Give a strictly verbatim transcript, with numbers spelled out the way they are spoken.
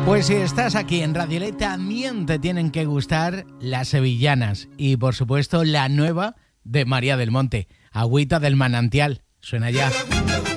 Pues si estás aquí en Radio L, también te tienen que gustar las sevillanas y, por supuesto, la nueva de María del Monte, Agüita del Manantial. Suena ya.